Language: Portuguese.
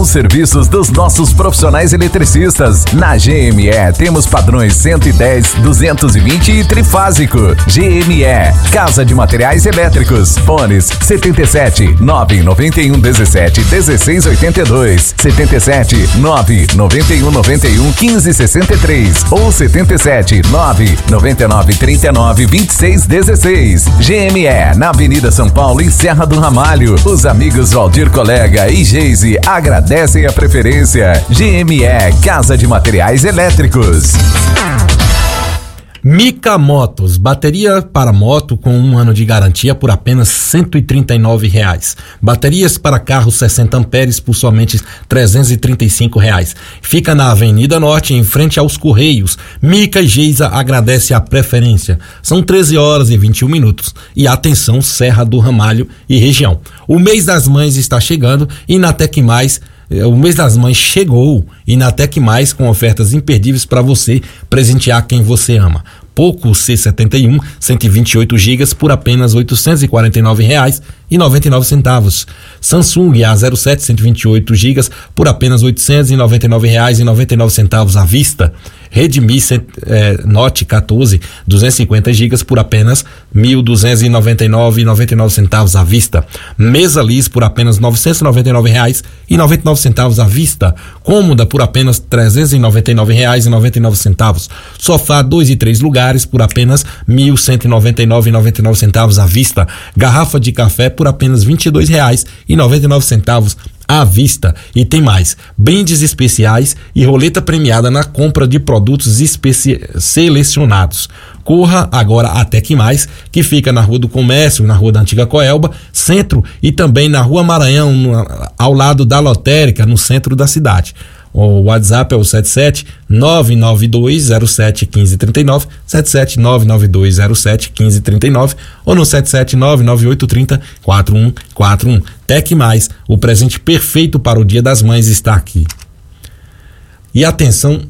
serviços dos nossos profissionais eletricistas. Na GME temos padrões 110, 220 e trifásico. GME, Casa de Materiais Elétricos. Fones 77 991 17 16 82, 77 991 91 15 63 ou 77 999 39 26 16. GME, na Avenida São Paulo, em Serra do Ramalho. Os amigos Valdir Colega e Geise agradecem a preferência. GME, Casa de Materiais Elétricos. Mica Motos, bateria para moto com 1 ano de garantia por apenas R$139. Baterias para carros 60 amperes por somente R$335. Fica na Avenida Norte, em frente aos Correios. Mica e Geisa agradece a preferência. São 13h21 e atenção, Serra do Ramalho e região. O mês das mães está chegando e na Tecmais o mês das mães chegou e na Tecmais com ofertas imperdíveis para você presentear quem você ama. Poco C71 128 GB por apenas R$849,99. Samsung A07 128 GB por apenas R$899,99 à vista. Redmi Note 14 250 GB por apenas R$1.299,99 à vista. Mesa Liz por apenas R$999,99 à vista. Cômoda por apenas R$399,99. Sofá 2 e 3 lugares por apenas R$1.199,99 à vista. Garrafa de café por apenas R$22,99 à vista. E tem mais, brindes especiais e roleta premiada na compra de produtos selecionados. Corra agora a Tecmais, que fica na Rua do Comércio, na Rua da Antiga Coelba, centro, e também na Rua Maranhão, ao lado da lotérica, no centro da cidade. O WhatsApp é o 77992071539, 77992071539 ou no 77998304141. Tecmais, o presente perfeito para o Dia das Mães está aqui. E atenção,